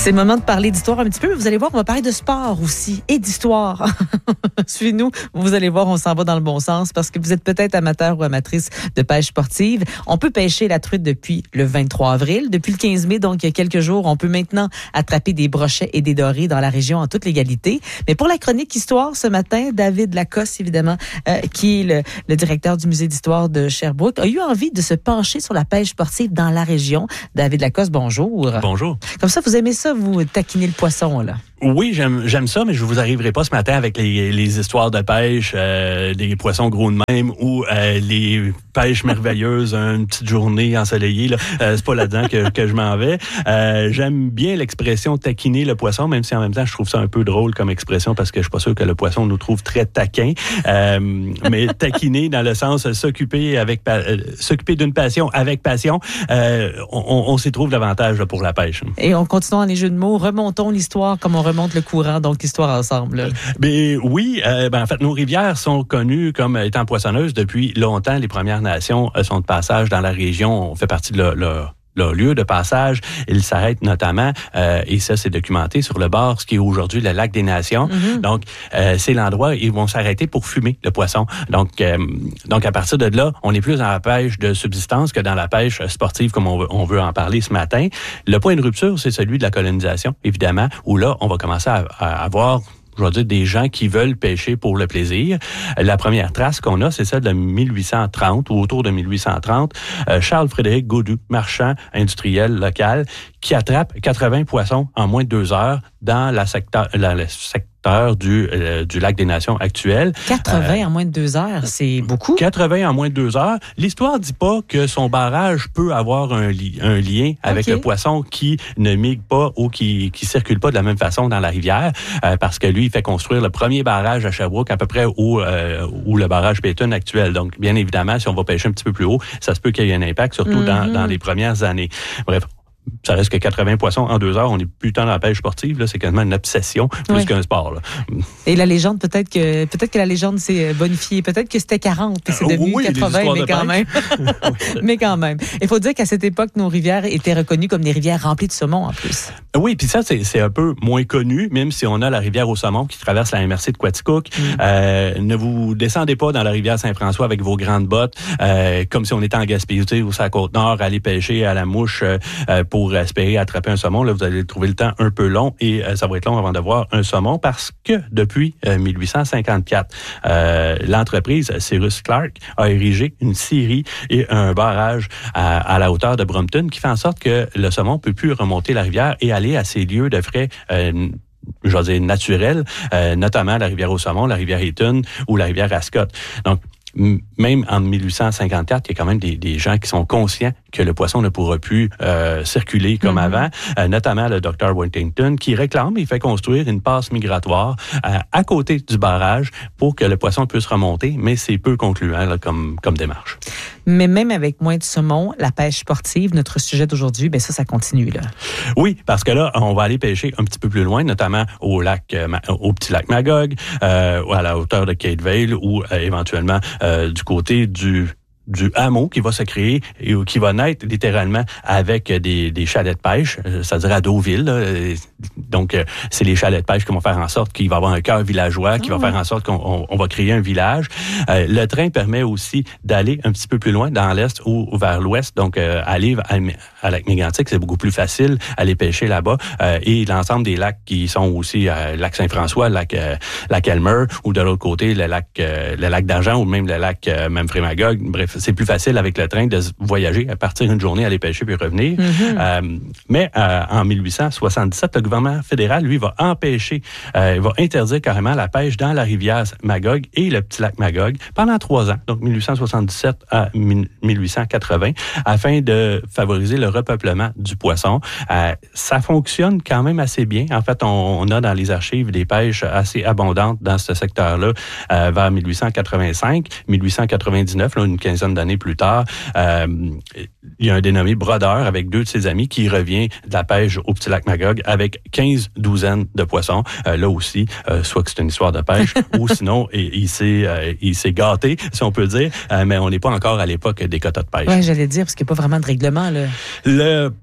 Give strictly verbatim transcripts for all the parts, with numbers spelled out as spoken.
C'est le moment de parler d'histoire un petit peu, mais vous allez voir, on va parler de sport aussi et d'histoire. Suivez-nous, vous allez voir, on s'en va dans le bon sens parce que vous êtes peut-être amateur ou amatrice de pêche sportive. On peut pêcher la truite depuis le vingt-trois avril. Depuis le quinze mai, donc il y a quelques jours, on peut maintenant attraper des brochets et des dorés dans la région en toute légalité. Mais pour la chronique histoire ce matin, David Lacoste, évidemment, euh, qui est le, le directeur du musée d'histoire de Sherbrooke, a eu envie de se pencher sur la pêche sportive dans la région. David Lacoste, bonjour. Bonjour. Comme ça, vous aimez ça, vous taquiner le poisson, là? Oui, j'aime j'aime ça, mais je vous arriverai pas ce matin avec les, les histoires de pêche, euh, des poissons gros de même ou euh, les pêches merveilleuses, une petite journée ensoleillée. Là. Euh, c'est pas là-dedans que, que je m'en vais. Euh, j'aime bien l'expression taquiner le poisson, même si en même temps je trouve ça un peu drôle comme expression parce que je suis pas sûr que le poisson nous trouve très taquin. Euh, mais taquiner dans le sens s'occuper avec euh, s'occuper d'une passion avec passion, euh, on, on s'y trouve davantage là, pour la pêche. Et on continue dans les jeux de mots. Remontons l'histoire comme on remonte le courant, donc l'histoire ensemble. Là. Ben oui, euh, ben en fait, nos rivières sont connues comme étant poissonneuses depuis longtemps. Les Premières Nations euh, sont de passage dans la région. On fait partie de leur, leur, leur lieu de passage. Ils s'arrêtent notamment, euh, et ça c'est documenté, sur le bord, ce qui est aujourd'hui le lac des Nations. Mm-hmm. Donc, euh, c'est l'endroit où ils vont s'arrêter pour fumer le poisson. Donc, euh, donc à partir de là, on est plus dans la pêche de subsistance que dans la pêche sportive comme on veut, on veut en parler ce matin. Le point de rupture, c'est celui de la colonisation, évidemment, où là, on va commencer à, à avoir... je vais dire, des gens qui veulent pêcher pour le plaisir. La première trace qu'on a, c'est celle de mille huit cent trente, ou autour de mille huit cent trente. Euh, Charles-Frédéric Gaudu, marchand industriel local, qui attrape quatre-vingts poissons en moins de deux heures dans la secteur, la, le secteur du, euh, du lac des Nations actuel. quatre-vingts euh, en moins de deux heures, c'est beaucoup. quatre-vingts en moins de deux heures. L'histoire dit pas que son barrage peut avoir un, li- un lien avec okay. le poisson qui ne migre pas ou qui qui circule pas de la même façon dans la rivière, euh, parce que lui, il fait construire le premier barrage à Sherbrooke à peu près où, euh, où le barrage Peyton actuel. Donc, bien évidemment, si on va pêcher un petit peu plus haut, ça se peut qu'il y ait un impact, surtout mm-hmm. dans, dans les premières années. Bref. Ça reste que quatre-vingts poissons en deux heures. On est plus tant dans la pêche sportive, là. C'est quasiment une obsession plus oui. qu'un sport, là. Et la légende, peut-être que peut-être que la légende s'est bonifiée. Peut-être que c'était quarante et c'est devenu oui, quatre-vingts, mais quand même. mais quand même. Il faut dire qu'à cette époque, nos rivières étaient reconnues comme des rivières remplies de saumon, en plus. Oui, puis ça, c'est, c'est un peu moins connu, même si on a la rivière au saumon qui traverse la M R C de Quaticook. Mm. Euh, ne vous descendez pas dans la rivière Saint-François avec vos grandes bottes, euh, comme si on était en Gaspésie ou sur la Côte-Nord, aller pêcher à la mouche euh, pour espérer attraper un saumon. Là, vous allez trouver le temps un peu long et euh, ça va être long avant de voir un saumon parce que depuis euh, mille huit cent cinquante-quatre, euh, l'entreprise Cyrus Clark a érigé une scierie et un barrage à, à la hauteur de Brompton qui fait en sorte que le saumon peut plus remonter la rivière et aller à ces lieux de frais euh, je veux dire naturels, euh, notamment la rivière au saumon, la rivière Eaton ou la rivière Ascot. Donc, même en mille huit cent cinquante-quatre, il y a quand même des, des gens qui sont conscients que le poisson ne pourra plus euh, circuler comme mm-hmm. avant, euh, notamment le docteur Wintington qui réclame et fait construire une passe migratoire euh, à côté du barrage pour que le poisson puisse remonter, mais c'est peu concluant là, comme, comme démarche. Mais même avec moins de saumon, la pêche sportive, notre sujet d'aujourd'hui, ben ça, ça continue, là. Oui, parce que là, on va aller pêcher un petit peu plus loin, notamment au lac, euh, au petit lac Magog, euh, à la hauteur de Kate Vale ou euh, éventuellement euh, du côté du du hameau qui va se créer et qui va naître littéralement avec des, des chalets de pêche, c'est-à-dire à Deauville. Là. Donc, c'est les chalets de pêche qui vont faire en sorte qu'il va y avoir un cœur villageois, qui oh. va faire en sorte qu'on on, on va créer un village. Euh, le train permet aussi d'aller un petit peu plus loin dans l'est ou, ou vers l'ouest. Donc, euh, aller à, à Lac-Mégantic, c'est beaucoup plus facile aller pêcher là-bas. Euh, et l'ensemble des lacs qui sont aussi euh, lac Saint-François, lac, euh, lac Elmer, ou de l'autre côté, le lac, euh, le lac d'Argent ou même le lac euh, Memphremagog. Bref, c'est plus facile avec le train de voyager, à partir d'une journée, aller pêcher puis revenir. Mm-hmm. Euh, mais euh, en mille huit cent soixante-dix-sept, le gouvernement fédéral, lui, va empêcher, euh, il va interdire carrément la pêche dans la rivière Magog et le petit lac Magog pendant trois ans, donc mille huit cent soixante-dix-sept à mille huit cent quatre-vingts, afin de favoriser le repeuplement du poisson. Euh, ça fonctionne quand même assez bien. En fait, on, on a dans les archives des pêches assez abondantes dans ce secteur-là euh, vers mille huit cent quatre-vingt-cinq, mille huit cent quatre-vingt-dix-neuf, là, une quinzaine d'années plus tard, euh, il y a un dénommé Brodeur avec deux de ses amis qui revient de la pêche au petit lac Magog avec quinze douzaines de poissons. Euh, là aussi, euh, soit que c'est une histoire de pêche ou sinon, il, il, s'est, euh, il s'est gâté, si on peut dire, euh, mais on n'est pas encore à l'époque des quotas de pêche. Oui, j'allais dire, parce qu'il n'y a pas vraiment de règlement, là. Le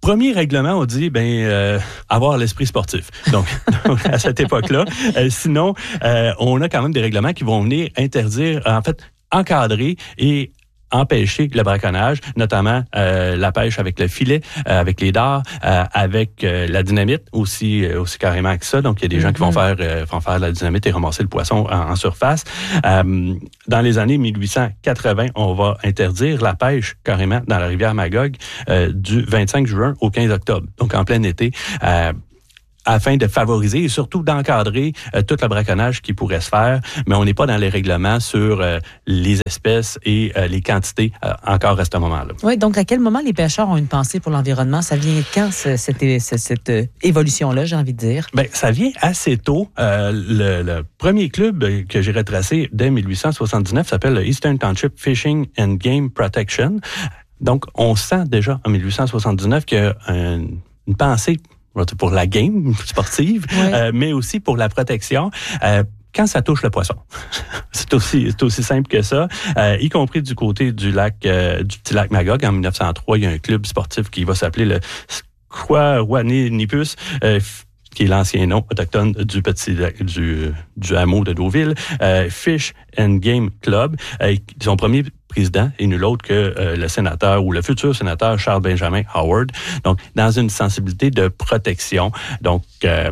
Premier règlement, on dit, ben, euh, avoir l'esprit sportif. Donc, à cette époque-là. Euh, sinon, euh, on a quand même des règlements qui vont venir interdire, en fait, encadrer et empêcher le braconnage, notamment euh, la pêche avec le filet, euh, avec les dards, euh, avec euh, la dynamite aussi, euh, aussi carrément que ça. Donc, il y a des mm-hmm. gens qui vont faire, euh, vont faire de la dynamite et ramasser le poisson en, en surface. Euh, dans les années mille huit cent quatre-vingts, on va interdire la pêche carrément dans la rivière Magog euh, du vingt-cinq juin au quinze octobre, donc en plein été. Euh, afin de favoriser et surtout d'encadrer euh, tout le braconnage qui pourrait se faire, mais on n'est pas dans les règlements sur euh, les espèces et euh, les quantités euh, encore à ce moment-là. Oui, donc à quel moment les pêcheurs ont une pensée pour l'environnement? Ça vient de quand, ce, cette, cette, cette euh, évolution-là, j'ai envie de dire? Bien, ça vient assez tôt. Euh, le, le premier club que j'ai retracé dès mille huit cent soixante-dix-neuf s'appelle le Eastern Township Fishing and Game Protection. Donc, on sent déjà en mille huit cent soixante-dix-neuf qu'il y a un, une pensée pour la game sportive, ouais. euh, mais aussi pour la protection. Euh, quand ça touche le poisson. c'est aussi c'est aussi simple que ça. Euh, y compris du côté du lac euh, du petit lac Magog. En mille neuf cent trois, il y a un club sportif qui va s'appeler le Squawanipus, euh, qui est l'ancien nom autochtone du petit du du hameau de Deauville, euh, Fish and Game Club. Euh, son premier président est nul autre que euh, le sénateur ou le futur sénateur Charles Benjamin Howard. Donc, dans une sensibilité de protection. Donc, euh,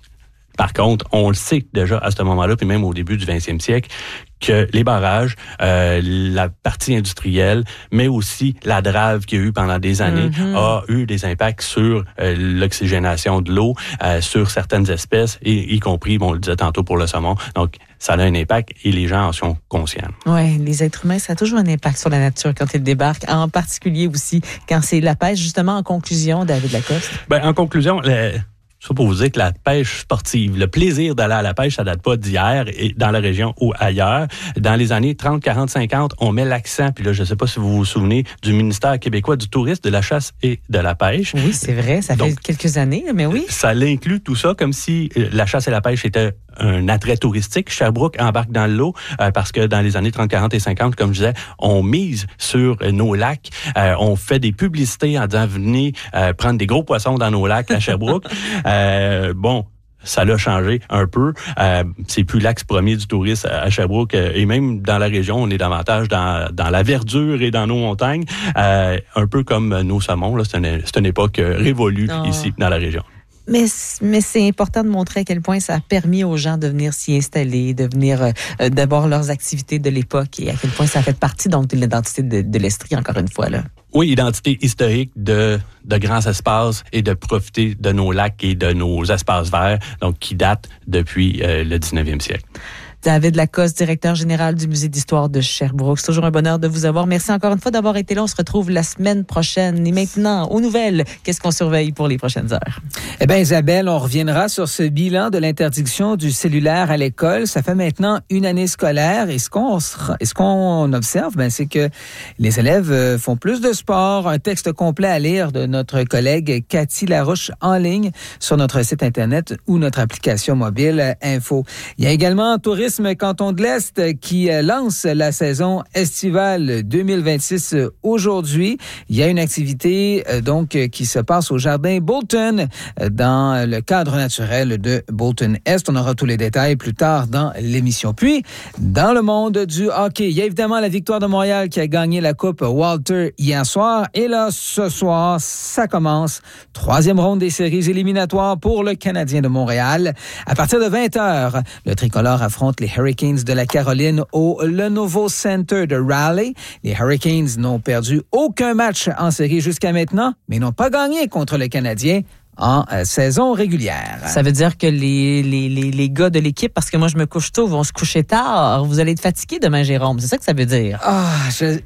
par contre, on le sait déjà à ce moment-là, puis même au début du vingtième siècle, que les barrages, euh, la partie industrielle, mais aussi la drave qu'il y a eu pendant des années, mm-hmm. a eu des impacts sur euh, l'oxygénation de l'eau, euh, sur certaines espèces, et y compris, bon, on le disait tantôt pour le saumon. Donc, ça a un impact et les gens en sont conscients. Oui, les êtres humains, ça a toujours un impact sur la nature quand ils débarquent, en particulier aussi quand c'est la pêche. Justement, en conclusion, David Lacoste. Ben, en conclusion, le... Ça pour vous dire que la pêche sportive, le plaisir d'aller à la pêche, ça date pas d'hier et dans la région ou ailleurs. Dans les années trente, quarante, cinquante, on met l'accent, puis là, je sais pas si vous vous souvenez, du ministère québécois du tourisme, de la chasse et de la pêche. Oui, c'est vrai, ça fait Donc, quelques années, mais oui. Ça l'inclut tout ça comme si la chasse et la pêche étaient un attrait touristique. Sherbrooke embarque dans le lot euh, parce que dans les années trente, quarante et cinquante, comme je disais, on mise sur euh, nos lacs. Euh, on fait des publicités en disant « Venez euh, prendre des gros poissons dans nos lacs à Sherbrooke ». euh, bon, ça l'a changé un peu. Euh, c'est plus l'axe premier du tourisme à Sherbrooke. Euh, et même dans la région, on est davantage dans, dans la verdure et dans nos montagnes. Euh, un peu comme nos saumons. Là, c'est, une, c'est une époque révolue oh. ici, dans la région. Mais, mais c'est important de montrer à quel point ça a permis aux gens de venir s'y installer, de venir euh, d'avoir leurs activités de l'époque et à quel point ça fait partie donc de l'identité de, de l'Estrie, encore une fois. Là. Oui, identité historique de, de grands espaces et de profiter de nos lacs et de nos espaces verts, donc qui datent depuis euh, le dix-neuvième siècle. David Lacoste, directeur général du Musée d'histoire de Sherbrooke. C'est toujours un bonheur de vous avoir. Merci encore une fois d'avoir été là. On se retrouve la semaine prochaine. Et maintenant, aux nouvelles, qu'est-ce qu'on surveille pour les prochaines heures? Eh bien, Isabelle, on reviendra sur ce bilan de l'interdiction du cellulaire à l'école. Ça fait maintenant une année scolaire. Et ce qu'on, et ce qu'on observe, ben, c'est que les élèves font plus de sport. Un texte complet à lire de notre collègue Cathy Larouche en ligne sur notre site Internet ou notre application mobile Info. Il y a également Tourisme Canton de l'Est qui lance la saison estivale deux mille vingt-six aujourd'hui. Il y a une activité donc qui se passe au jardin Bolton dans le cadre naturel de Bolton Est. On aura tous les détails plus tard dans l'émission. Puis, dans le monde du hockey, il y a évidemment la victoire de Montréal qui a gagné la Coupe Walter hier soir. Et là, ce soir, ça commence. Troisième ronde des séries éliminatoires pour le Canadien de Montréal. À partir de vingt heures, le tricolore affronte les Hurricanes de la Caroline au Lenovo Center de Raleigh. Les Hurricanes n'ont perdu aucun match en série jusqu'à maintenant, mais n'ont pas gagné contre le Canadien en euh, saison régulière. Ça veut dire que les, les, les, les gars de l'équipe, parce que moi je me couche tôt, vont se coucher tard. Vous allez être fatigué demain, Jérôme. C'est ça que ça veut dire. Ah, je...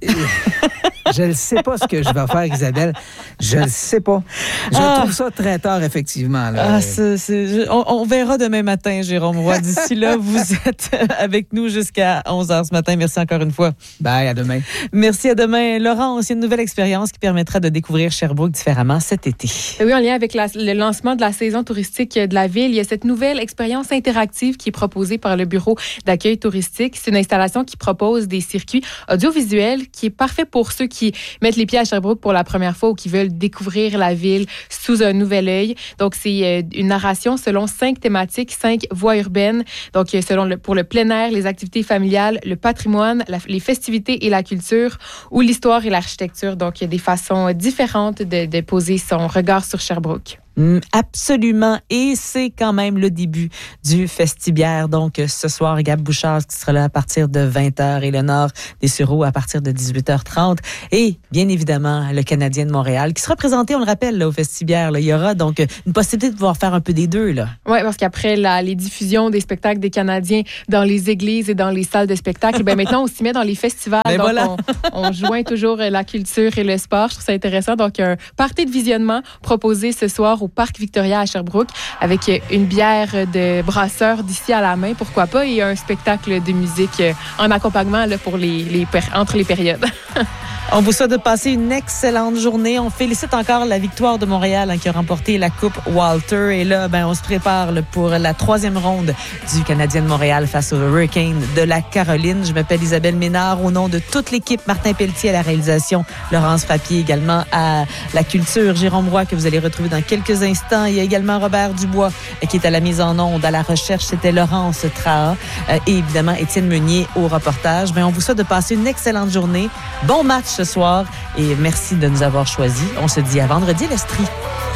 Je ne sais pas ce que je vais faire, Isabelle. Je ne sais pas. Je ah. trouve ça très tard, effectivement. Là. Ah, c'est, c'est, on, on verra demain matin, Jérôme Roy. D'ici là, vous êtes avec nous jusqu'à onze heures ce matin. Merci encore une fois. Bye, à demain. Merci, à demain. Laurent, c'est une nouvelle expérience qui permettra de découvrir Sherbrooke différemment cet été. Oui, en lien avec la, le lancement de la saison touristique de la ville, il y a cette nouvelle expérience interactive qui est proposée par le Bureau d'accueil touristique. C'est une installation qui propose des circuits audiovisuels qui est parfait pour ceux qui qui mettent les pieds à Sherbrooke pour la première fois ou qui veulent découvrir la ville sous un nouvel œil. Donc, c'est euh, une narration selon cinq thématiques, cinq voies urbaines. Donc, euh, selon le, pour le plein air, les activités familiales, le patrimoine, la, les festivités et la culture ou l'histoire et l'architecture. Donc, il y a des façons différentes de, de poser son regard sur Sherbrooke. Mm, absolument. Et c'est quand même le début du Festibiaire. Donc, ce soir, Gab Bouchard qui sera là à partir de vingt heures et le Nord des Sureaux à partir de dix-huit heures trente. Et, bien évidemment, le Canadien de Montréal qui sera présenté, on le rappelle, là, au Festibiaire. Là. Il y aura donc une possibilité de pouvoir faire un peu des deux. Là. Oui, parce qu'après la, les diffusions des spectacles des Canadiens dans les églises et dans les salles de spectacle, ben maintenant, on s'y met dans les festivals. Ben donc, voilà. on, on joint toujours la culture et le sport. Je trouve ça intéressant. Donc, un party de visionnement proposé ce soir au Parc Victoria à Sherbrooke avec une bière de brasseur d'ici à la main, pourquoi pas, et un spectacle de musique en accompagnement là, pour les, les, entre les périodes. On vous souhaite de passer une excellente journée. On félicite encore la victoire de Montréal hein, qui a remporté la Coupe Walter. Et là, ben, on se prépare là, pour la troisième ronde du Canadien de Montréal face au Hurricane de la Caroline. Je m'appelle Isabelle Ménard au nom de toute l'équipe. Martin Pelletier à la réalisation, Laurence Papier également à la culture, Jérôme Roy que vous allez retrouver dans quelques instants. Il y a également Robert Dubois qui est à la mise en onde, à la recherche. C'était Laurence Traha et évidemment Étienne Meunier au reportage. Ben, on vous souhaite de passer une excellente journée. Bon match ce soir et merci de nous avoir choisis. On se dit à vendredi, l'Estrie.